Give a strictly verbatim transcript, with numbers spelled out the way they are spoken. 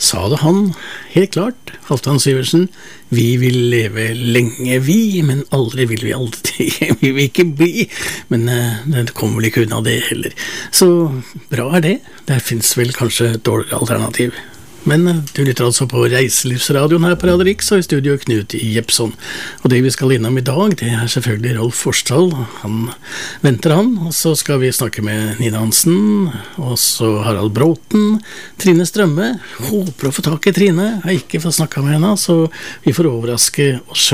sa det han, helt klart, Halvdan Syversen. Vi vil leve lenge vi, men aldri vil vi aldri, vi vil ikke bli, men uh, det kommer vel ikke unna det heller. Så bra er det, der finnes vel kanskje et dårligere alternativ. Men uh, du lytter altså på Reiselivsradioen her på Radio Riks, og i studio Knut Jepson. Og det vi skal innom i dag, det er selvfølgelig Rolf Forsdal. Han venter han, og så skal vi snakke med Nina Hansen, og så Harald Bråten, Trine Strømme. Håper å få tak i Trine, jeg har ikke fått snakket med henne, så vi får overraske oss selv.